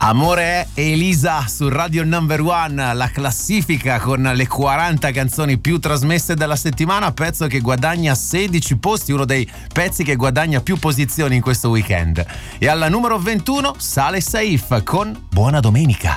Amore è Elisa su Radio Number One, la classifica con le 40 canzoni più trasmesse della settimana, pezzo che guadagna 16 posti, uno dei pezzi che guadagna più posizioni in questo weekend. E alla numero 21 sale Saif con Buona Domenica.